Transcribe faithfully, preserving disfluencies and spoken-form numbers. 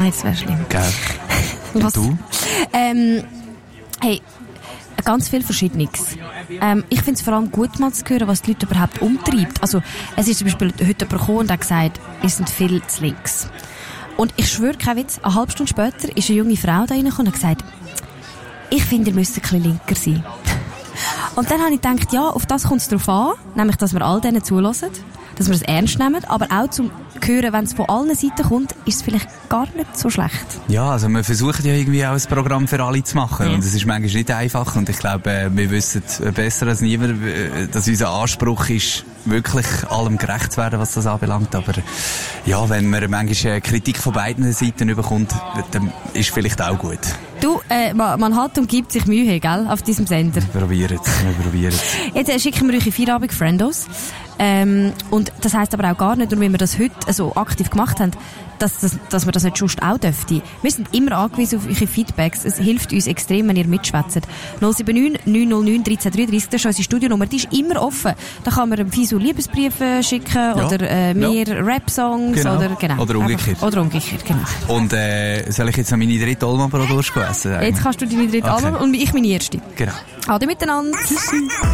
das wäre schlimm. Gell. Und Was? du? Ähm, hey, ganz viel Verschiedenes. Ähm, ich finde es vor allem gut, mal zu hören, was die Leute überhaupt umtreibt. Also, es ist zum Beispiel heute jemand gekommen und hat gesagt, wir sind viel zu links. Und ich schwöre, kein Witz, eine halbe Stunde später ist eine junge Frau da reingekommen und hat gesagt, ich finde, ihr müsst ein bisschen linker sein. Und dann habe ich gedacht, ja, auf das kommt es drauf an, nämlich, dass wir all denen zulassen, dass wir es ernst nehmen, aber auch zum hören, wenn es von allen Seiten kommt, ist es vielleicht gar nicht so schlecht. Ja, also wir versuchen ja irgendwie auch ein Programm für alle zu machen. Ja. Und es ist manchmal nicht einfach. Und ich glaube, wir wissen besser als niemand, dass unser Anspruch ist, wirklich allem gerecht zu werden, was das anbelangt. Aber ja, wenn man manchmal Kritik von beiden Seiten bekommt, dann ist vielleicht auch gut. Du, äh, man, man hat und gibt sich Mühe, gell, auf diesem Sender. Wir probieren es, wir probieren es. Jetzt äh, schicken wir euch in Feierabend Friendos. Ähm, und das heisst aber auch gar nicht, nur weil wir das heute so aktiv gemacht haben, dass, dass, dass wir das nicht sonst auch dürften. Wir sind immer angewiesen auf eure Feedbacks. Es hilft uns extrem, wenn ihr mitschwätzt. null sieben neun neun null neun eins drei drei drei, das ist unsere Studionummer. Die ist immer offen. Da kann man dem Fisu Liebesbriefe schicken, ja, oder äh, mir ja. Rap-Songs. Genau. Oder, genau. Oder umgekehrt. Einfach, oder umgekehrt, genau. Und äh, soll ich jetzt noch meine dritte Olma-Bratwurst essen? Jetzt kannst du deine dritte okay. Alma und ich meine erste. Genau. Ade miteinander.